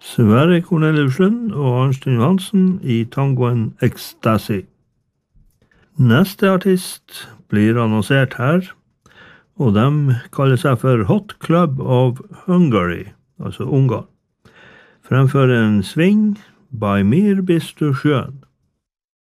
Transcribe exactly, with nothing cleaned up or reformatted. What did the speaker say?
Sverre Corneliussen og Arnstein Johansen i tangoen Ecstasy. Neste artist blir annonsert her, og de kaller seg for Hot Club of Hungary, altså Ungarn. Fremfører en sving, Bei mir bist du schön.